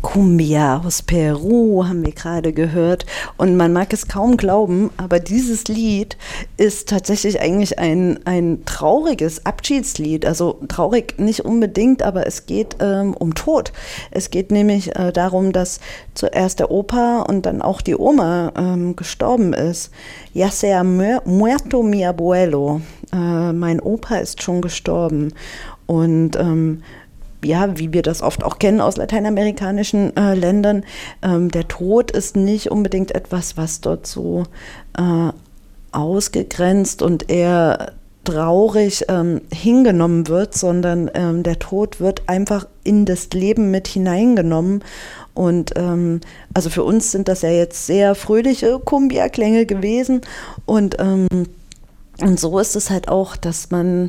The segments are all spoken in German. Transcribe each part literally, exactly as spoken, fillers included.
Cumbia aus Peru haben wir gerade gehört und man mag es kaum glauben, aber dieses Lied ist tatsächlich eigentlich ein, ein trauriges Abschiedslied, also traurig nicht unbedingt, aber es geht ähm, um Tod. Es geht nämlich äh, darum, dass zuerst der Opa und dann auch die Oma ähm, gestorben ist. Ya se ha muerto mi abuelo, äh, mein Opa ist schon gestorben und ähm, ja, wie wir das oft auch kennen aus lateinamerikanischen äh, Ländern, ähm, der Tod ist nicht unbedingt etwas, was dort so äh, ausgegrenzt und eher traurig ähm, hingenommen wird, sondern ähm, der Tod wird einfach in das Leben mit hineingenommen. Und ähm, also für uns sind das ja jetzt sehr fröhliche Cumbia-Klänge gewesen. Und, ähm, und so ist es halt auch, dass man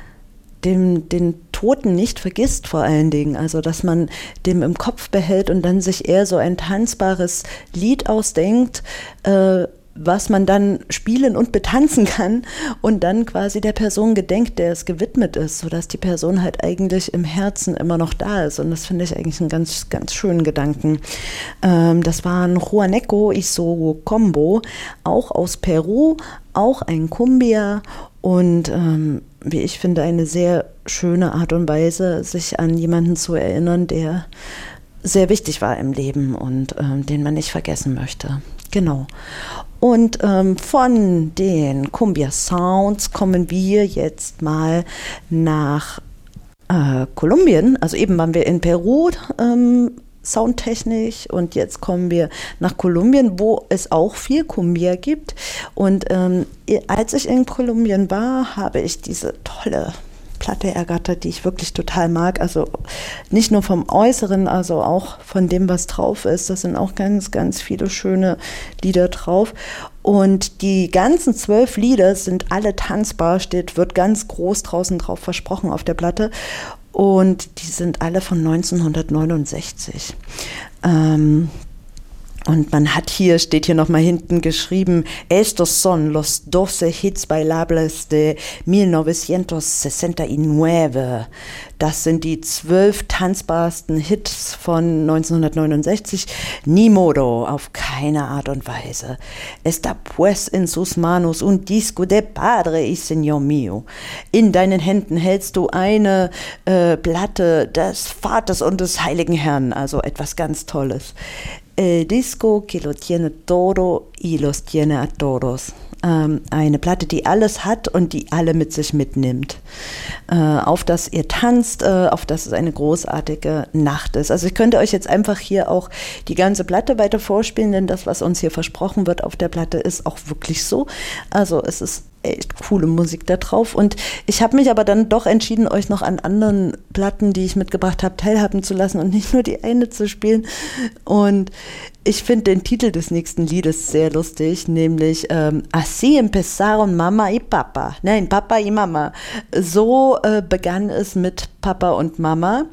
dem, den Toten nicht vergisst vor allen Dingen, also dass man dem im Kopf behält und dann sich eher so ein tanzbares Lied ausdenkt, äh, was man dann spielen und betanzen kann und dann quasi der Person gedenkt, der es gewidmet ist, sodass die Person halt eigentlich im Herzen immer noch da ist und das finde ich eigentlich einen ganz, ganz schönen Gedanken. Ähm, das war ein Juaneco y su Combo, auch aus Peru, auch ein Cumbia und ähm, wie ich finde, eine sehr schöne Art und Weise, sich an jemanden zu erinnern, der sehr wichtig war im Leben und ähm, den man nicht vergessen möchte. Genau. Und ähm, von den Cumbia Sounds kommen wir jetzt mal nach äh, Kolumbien. Also eben waren wir in Peru, ähm, soundtechnisch, und jetzt kommen wir nach Kolumbien, wo es auch viel Cumbia gibt. Und ähm, als ich in Kolumbien war, habe ich diese tolle Platte ergattert, die ich wirklich total mag. Also nicht nur vom Äußeren, also auch von dem, was drauf ist. Da sind auch ganz, ganz viele schöne Lieder drauf. Und die ganzen zwölf Lieder sind alle tanzbar, steht, wird ganz groß draußen drauf versprochen auf der Platte. Und die sind alle von neunzehnhundertneunundsechzig. Ähm, und man hat hier, steht hier nochmal hinten geschrieben, Estos son los doce hits bailables de mil novecientos sesenta y nueve. Das sind die zwölf tanzbarsten Hits von neunzehnhundertneunundsechzig. Ni modo, auf keine Art und Weise. Está pues en sus manos un disco de padre y señor mío. In deinen Händen hältst du eine äh, Platte des Vaters und des heiligen Herrn, also etwas ganz Tolles. El disco que lo tiene todo y los tiene a todos. Ähm, eine Platte, die alles hat und die alle mit sich mitnimmt. Äh, auf das ihr tanzt, äh, auf das es eine großartige Nacht ist. Also ich könnte euch jetzt einfach hier auch die ganze Platte weiter vorspielen, denn das, was uns hier versprochen wird auf der Platte, ist auch wirklich so. Also es ist echt coole Musik da drauf. Und ich habe mich aber dann doch entschieden, euch noch an anderen Platten, die ich mitgebracht habe, teilhaben zu lassen und nicht nur die eine zu spielen. Und ich finde den Titel des nächsten Liedes sehr lustig, nämlich ähm, Así empezaron Mama y Papa. Nein, Papa y Mama. So äh, begann es mit Papa und Mama.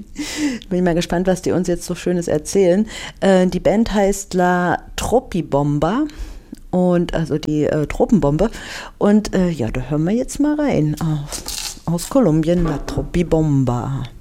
Bin mal gespannt, was die uns jetzt so Schönes erzählen. Äh, die Band heißt La Tropibomba. Und also die äh, Tropenbombe. Und äh, ja, da hören wir jetzt mal rein. Aus, aus Kolumbien, La Tropibomba.